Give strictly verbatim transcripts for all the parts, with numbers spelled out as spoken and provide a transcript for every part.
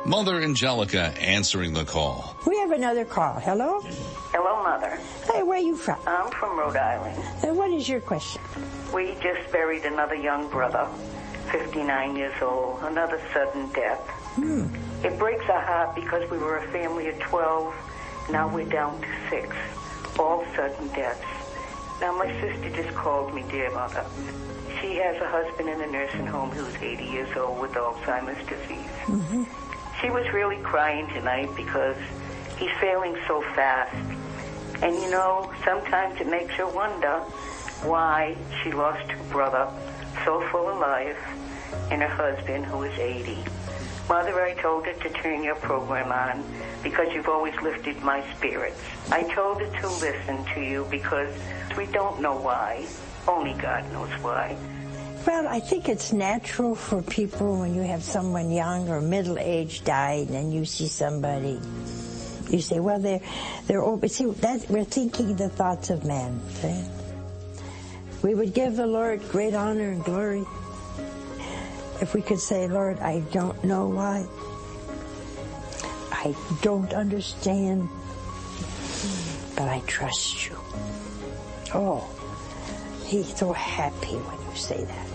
Mother Angelica answering the call. We have another call. Hello? Hello, Mother. Hey, where are you from? I'm from Rhode Island. And what is your question? We just buried another young brother, fifty-nine years old, another sudden death. Hmm. It breaks our heart because we were a family of twelve. Now we're down to six. All sudden deaths. Now my sister just called me, dear Mother. She has a husband in a nursing home who's eighty years old with Alzheimer's disease. Mm-hmm. She was really crying tonight because he's failing so fast. And you know, sometimes it makes her wonder why she lost her brother so full of life and her husband who is eighty. Mother, I told her to turn your program on because you've always lifted my spirits. I told her to listen to you because we don't know why. Only God knows why. Well, I think it's natural for people when you have someone young or middle-aged died and you see somebody, you say, well, they're, they're over. See, that, we're thinking the thoughts of man. See? We would give the Lord great honor and glory if we could say, Lord, I don't know why. I don't understand, but I trust you. Oh, he's so happy when you say that.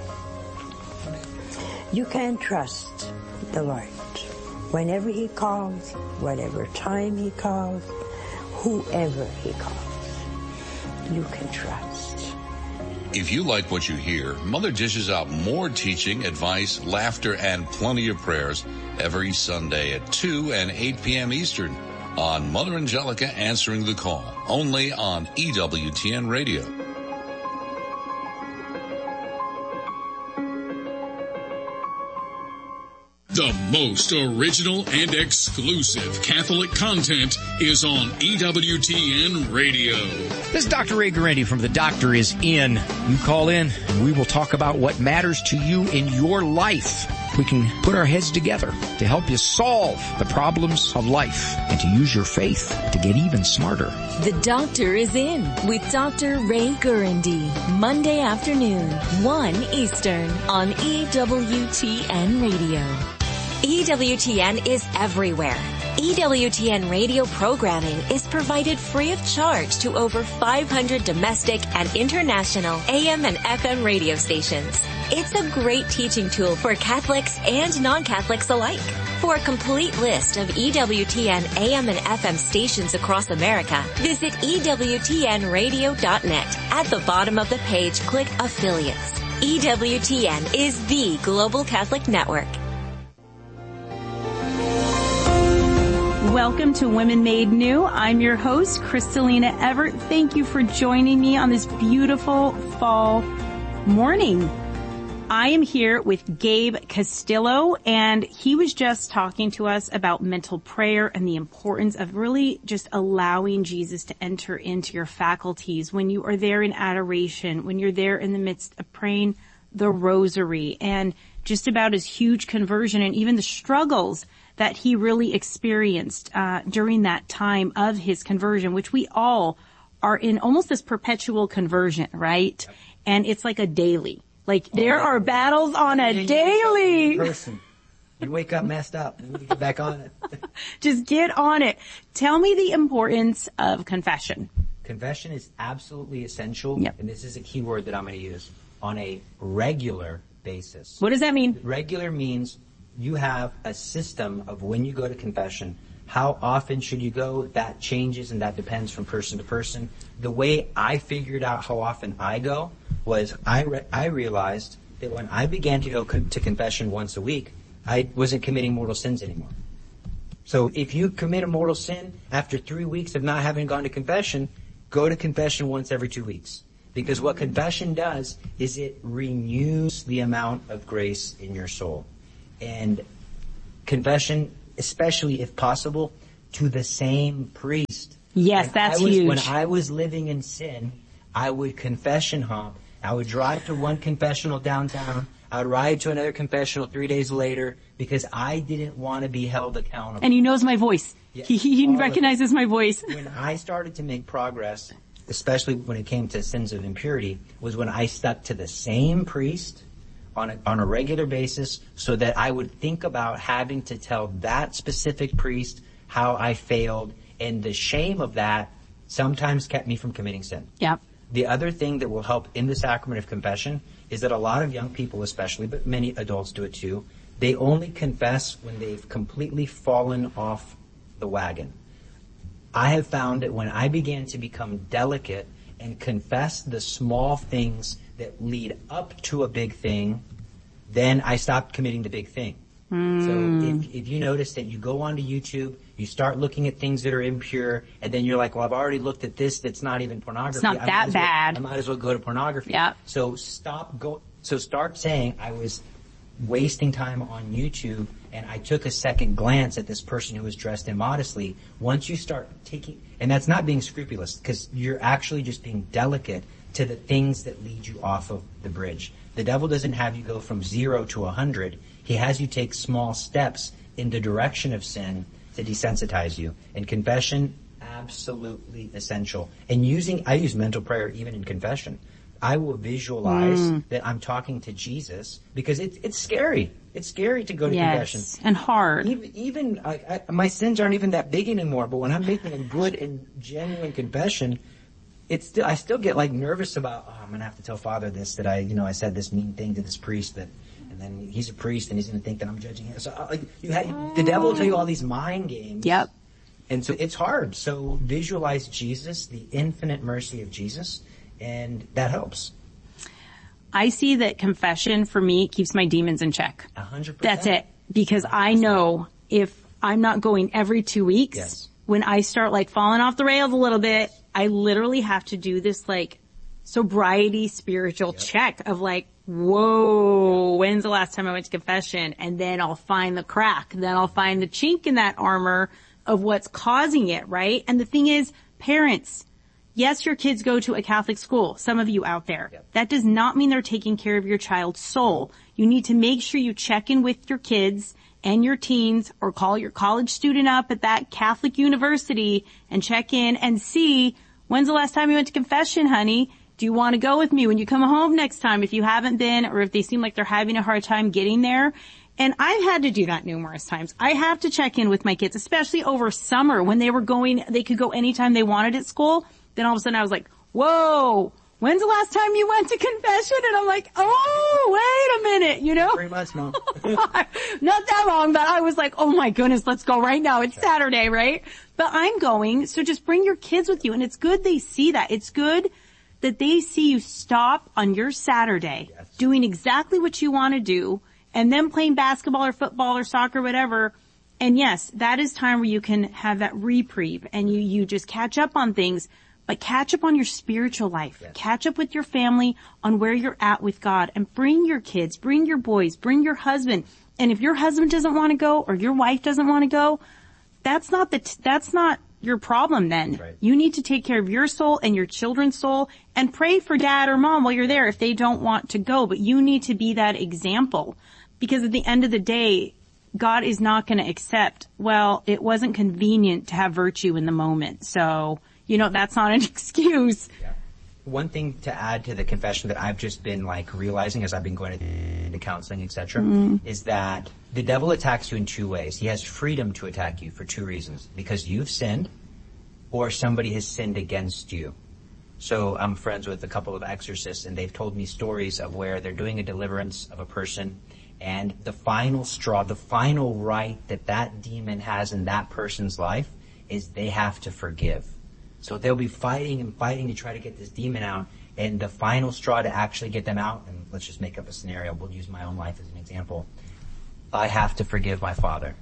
You can trust the Lord. Whenever he calls, whatever time he calls, whoever he calls, you can trust. If you like what you hear, Mother dishes out more teaching, advice, laughter, and plenty of prayers every Sunday at two and eight p.m. Eastern on Mother Angelica Answering the Call, only on E W T N Radio. The most original and exclusive Catholic content is on E W T N Radio. This is Doctor Ray Guarendi from The Doctor Is In. You call in and we will talk about what matters to you in your life. We can put our heads together to help you solve the problems of life and to use your faith to get even smarter. The Doctor Is In with Doctor Ray Guarendi. Monday afternoon, one Eastern on E W T N Radio. E W T N is everywhere. E W T N radio programming is provided free of charge to over five hundred domestic and international A M and F M radio stations. It's a great teaching tool for Catholics and non-Catholics alike. For a complete list of E W T N A M and F M stations across America, visit E W T N radio dot net. At the bottom of the page, click Affiliates. E W T N is the global Catholic network. Welcome to Women Made New. I'm your host, Kristalina Everett. Thank you for joining me on this beautiful fall morning. I am here with Gabe Castillo, and he was just talking to us about mental prayer and the importance of really just allowing Jesus to enter into your faculties when you are there in adoration, when you're there in the midst of praying the rosary, and just about his huge conversion and even the struggles that he really experienced uh during that time of his conversion, which we all are in almost this perpetual conversion, right? Yep. And it's like a daily. Like oh, there are battles on a yeah, daily. Person. You wake up messed up and you get back on it. Just get on it. Tell me the importance of confession. Confession is absolutely essential. Yep. And this is a key word that I'm going to use. On a regular basis. What does that mean? Regular means you have a system of when you go to confession. How often should you go? That changes and that depends from person to person. The way I figured out how often I go was I re- I realized that when I began to go co- to confession once a week, I wasn't committing mortal sins anymore. So if you commit a mortal sin after three weeks of not having gone to confession, go to confession once every two weeks. Because what confession does is it renews the amount of grace in your soul. And confession, especially if possible, to the same priest. Yes, when that's I was, huge. When I was living in sin, I would confession hop. I would drive to one confessional downtown. I would ride to another confessional three days later because I didn't want to be held accountable. And he knows my voice. Yeah, he he recognizes my voice. When I started to make progress, especially when it came to sins of impurity, was when I stuck to the same priest on a, on a regular basis so that I would think about having to tell that specific priest how I failed, and the shame of that sometimes kept me from committing sin. Yep. The other thing that will help in the sacrament of confession is that a lot of young people especially, but many adults do it too, they only confess when they've completely fallen off the wagon. I have found that when I began to become delicate and confess the small things that lead up to a big thing, then I stopped committing the big thing. Mm. So if, if you notice that you go onto YouTube, you start looking at things that are impure, and then you're like, well, I've already looked at this that's not even pornography. It's not I that well, bad. I might as well go to pornography. Yeah. So stop go. So start saying I was wasting time on YouTube, and I took a second glance at this person who was dressed immodestly. Once you start taking, and that's not being scrupulous, because you're actually just being delicate to the things that lead you off of the bridge. The devil doesn't have you go from zero to a hundred. He has you take small steps in the direction of sin to desensitize you. And confession, absolutely essential. And using, I use mental prayer even in confession. I will visualize mm. that I'm talking to Jesus, because it's it's scary. It's scary to go to yes, confession. And hard. Even, even I, I, my sins aren't even that big anymore, but when I'm making a good and genuine confession, it's still, I still get like nervous about, oh, I'm going to have to tell Father this, that I, you know, I said this mean thing to this priest, that, and then he's a priest and he's going to think that I'm judging him. So like, you have, the devil will tell you all these mind games. Yep. And so it's hard. So visualize Jesus, the infinite mercy of Jesus, and that helps. I see that confession for me keeps my demons in check. A hundred percent. That's it. Because I know if I'm not going every two weeks, yes. when I start like falling off the rails a little bit, I literally have to do this like sobriety spiritual yep. check of like, whoa, when's the last time I went to confession? And then I'll find the crack. Then I'll find the chink in that armor of what's causing it, right? And the thing is, parents, yes, your kids go to a Catholic school, some of you out there. Yep. That does not mean they're taking care of your child's soul. You need to make sure you check in with your kids and your teens, or call your college student up at that Catholic university and check in and see, when's the last time you went to confession, honey? Do you want to go with me when you come home next time if you haven't been, or if they seem like they're having a hard time getting there? And I've had to do that numerous times. I have to check in with my kids, especially over summer when they were going, they could go anytime they wanted at school. Then all of a sudden I was like, whoa, when's the last time you went to confession? And I'm like, oh, wait a minute, you know? Three months, Mom. Not that long, but I was like, oh my goodness, let's go right now. It's Saturday, right? But I'm going, so just bring your kids with you. And it's good they see that. It's good that they see you stop on your Saturday, yes. doing exactly what you want to do, and then playing basketball or football or soccer, whatever. And yes, that is time where you can have that reprieve and you, you just catch up on things. But catch up on your spiritual life. Yes. Catch up with your family on where you're at with God, and bring your kids, bring your boys, bring your husband. And if your husband doesn't want to go or your wife doesn't want to go, that's not the, t- that's not your problem then. Right. You need to take care of your soul and your children's soul, and pray for dad or mom while you're there if they don't want to go. But you need to be that example, because at the end of the day, God is not going to accept, well, it wasn't convenient to have virtue in the moment. So, you know, that's not an excuse. Yeah. One thing to add to the confession that I've just been like realizing as I've been going to counseling, et cetera, mm-hmm. is that the devil attacks you in two ways. He has freedom to attack you for two reasons: because you've sinned, or somebody has sinned against you. So I'm friends with a couple of exorcists, and they've told me stories of where they're doing a deliverance of a person, and the final straw, the final right that that demon has in that person's life is they have to forgive. So they'll be fighting and fighting to try to get this demon out, and the final straw to actually get them out, and let's just make up a scenario, we'll use my own life as an example, I have to forgive my father.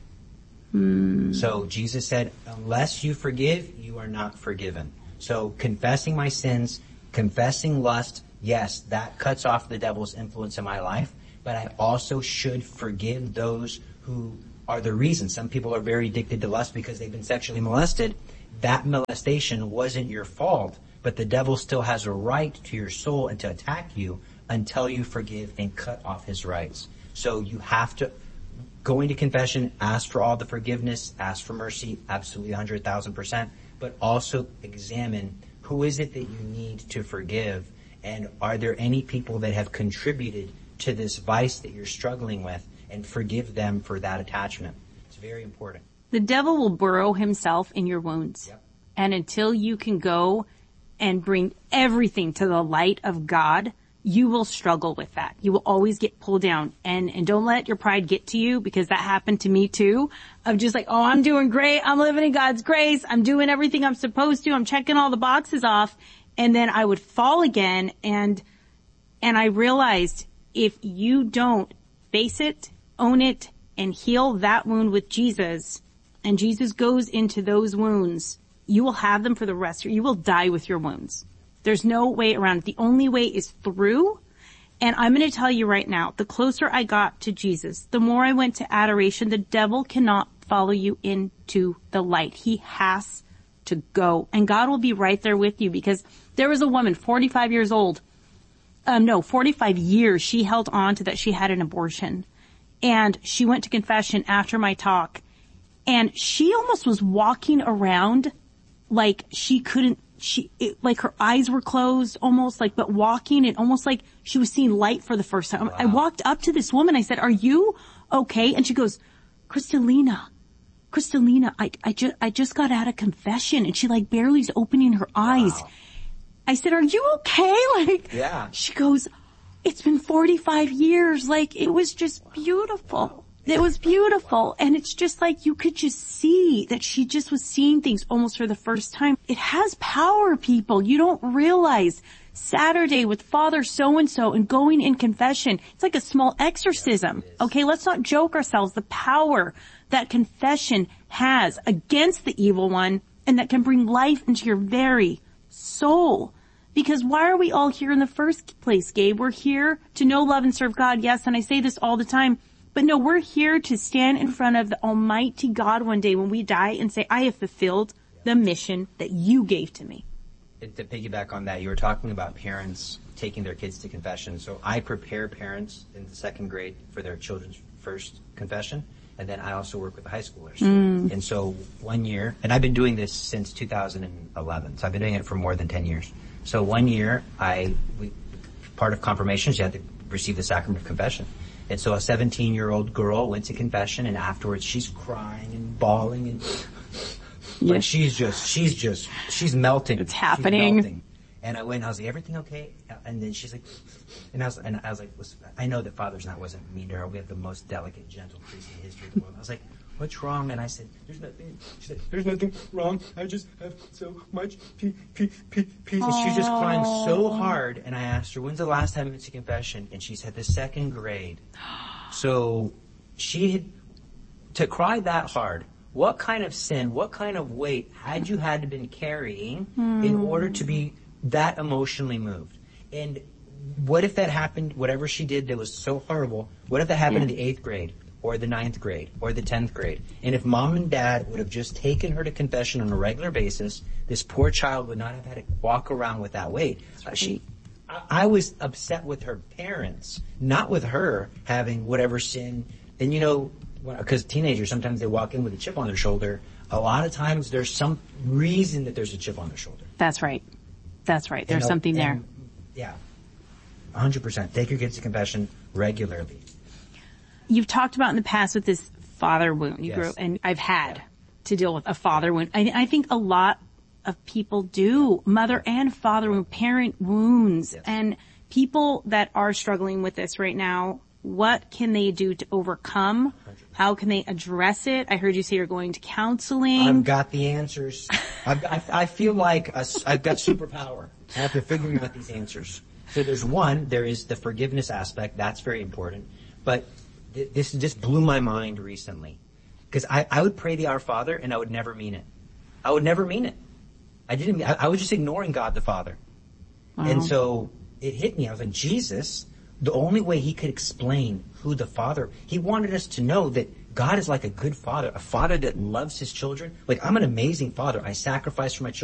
Mm. So Jesus said, unless you forgive, you are not forgiven. So confessing my sins, confessing lust, yes, that cuts off the devil's influence in my life, but I also should forgive those who are the reason. Some people are very addicted to lust because they've been sexually molested. That molestation wasn't your fault, but the devil still has a right to your soul and to attack you until you forgive and cut off his rights. So you have to go into confession, ask for all the forgiveness, ask for mercy, absolutely one hundred thousand percent, but also examine who is it that you need to forgive, and are there any people that have contributed to this vice that you're struggling with and forgive them for that attachment. It's very important. The devil will burrow himself in your wounds. Yep. And until you can go and bring everything to the light of God, you will struggle with that. You will always get pulled down. And, and don't let your pride get to you, because that happened to me too. Of just like, oh, I'm doing great. I'm living in God's grace. I'm doing everything I'm supposed to. I'm checking all the boxes off. And then I would fall again. And, and I realized if you don't face it, own it, and heal that wound with Jesus, and Jesus goes into those wounds, you will have them for the rest. You will die with your wounds. There's no way around it. The only way is through. And I'm going to tell you right now, the closer I got to Jesus, the more I went to adoration. The devil cannot follow you into the light. He has to go. And God will be right there with you, because there was a woman, forty-five years old. Um, no, forty-five years she held on to that she had an abortion. And she went to confession after my talk. And she almost was walking around like she couldn't, she, it, like her eyes were closed almost, like, but walking and almost like she was seeing light for the first time. Wow. I walked up to this woman. I said, "Are you okay?" And she goes, "Kristalina, Kristalina, I, I just, I just got out of confession." And she like barely is opening her eyes. Wow. I said, "Are you okay?" Like, yeah. She goes, "It's been forty-five years. Like, it was just beautiful. It was beautiful." And it's just like, you could just see that she just was seeing things almost for the first time. It has power, people. You don't realize. Saturday with Father so-and-so and going in confession, it's like a small exorcism. Okay, let's not joke ourselves. The power that confession has against the evil one, and that can bring life into your very soul. Because why are we all here in the first place, Gabe? We're here to know, love, and serve God. Yes, and I say this all the time. But no, we're here to stand in front of the Almighty God one day when we die and say, "I have fulfilled the mission that you gave to me." And to piggyback on that, you were talking about parents taking their kids to confession. So I prepare parents in the second grade for their children's first confession. And then I also work with the high schoolers. Mm. And so one year, and I've been doing this since two thousand eleven. So I've been doing it for more than ten years. So one year, I, we, part of confirmations, you had to receive the sacrament of confession. And so a seventeen-year-old girl went to confession, and afterwards she's crying and bawling, and yeah. like she's just, she's just, she's melting. It's happening. She's melting. And I went, and I was like, "Everything okay?" And then she's like, and I was, and I was like, I know that Father's not wasn't mean to her. We have the most delicate, gentle priest in the history of the world. I was like, "What's wrong?" And I said, "There's nothing." She said, "There's nothing wrong. I just have so much pee, pee, pee, pee." And she's just crying so hard. And I asked her, "When's the last time you went to confession?" And she said, "The second grade." So she had, to cry that hard, what kind of sin, what kind of weight had you had to been carrying mm. in order to be that emotionally moved? And what if that happened, whatever she did that was so horrible, what if that happened yeah. in the eighth grade or the ninth grade or the tenth grade? And if mom and dad would have just taken her to confession on a regular basis, this poor child would not have had to walk around with that weight. Uh, she, I, I was upset with her parents, not with her having whatever sin. And you know, because teenagers, sometimes they walk in with a chip on their shoulder. A lot of times there's some reason that there's a chip on their shoulder. That's right. That's right. There's and, something there. And, yeah. one hundred percent. Take your kids to confession regularly. You've talked about in the past with this father wound. You yes. grew, and I've had yeah. to deal with a father wound. I, I think a lot of people do. Mother and father wound, parent wounds. Yes. And people that are struggling with this right now, what can they do to overcome? one hundred percent. How can they address it? I heard you say you're going to counseling. I've got the answers. I've, I, I feel like a, I've got superpower after figuring out these answers. So there's one, there is the forgiveness aspect. That's very important. But th- this just blew my mind recently. Because I, I would pray the Our Father and I would never mean it. I would never mean it. I didn't, I, I was just ignoring God the Father. Wow. And so it hit me. I was like, Jesus, the only way he could explain who the Father, he wanted us to know that God is like a good father, a father that loves his children. Like, I'm an amazing father. I sacrifice for my children.